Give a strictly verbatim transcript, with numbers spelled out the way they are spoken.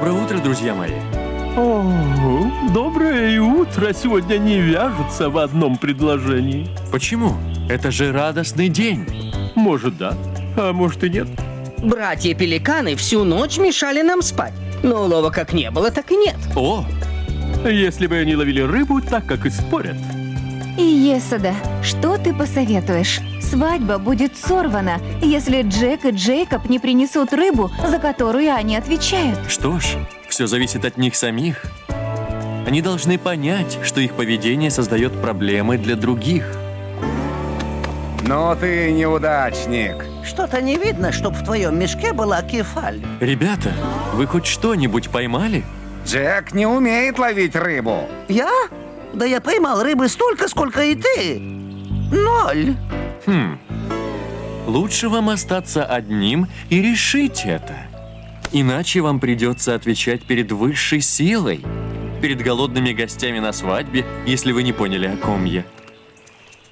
Доброе утро, друзья мои. О, доброе утро сегодня не вяжется в одном предложении. Почему? Это же радостный день. Может, да, а может и нет. Братья-пеликаны всю ночь мешали нам спать. Но улова как не было, так и нет. О, Если бы они ловили рыбу так, как и спорят. И Есада, что ты посоветуешь? Свадьба будет сорвана, если Джек и Джейкоб не принесут рыбу, за которую они отвечают. что ж, все зависит от них самих. Они должны понять, что их поведение создает проблемы для других. Но ты неудачник. Что-то не видно, чтоб в твоем мешке была кефаль. Ребята, вы хоть что-нибудь поймали? Джек не умеет ловить рыбу. Я? Да я поймал рыбы столько, сколько и ты. Ноль. Хм. Лучше вам остаться одним и решить это. Иначе вам придется отвечать перед высшей силой. Перед голодными гостями на свадьбе, если вы не поняли, о ком я.